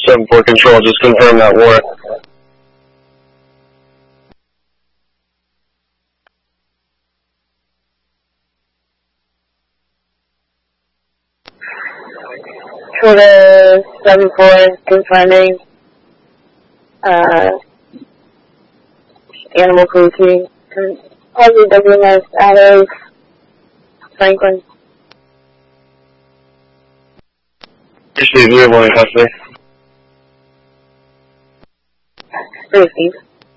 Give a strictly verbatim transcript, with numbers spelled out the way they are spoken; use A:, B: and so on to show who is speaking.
A: seven four Control, just confirm that war.
B: Twitter seven four confirming uh, animal cruelty. Positive W M S out of Franklin.
A: Appreciate you, morning, custody.
B: Received.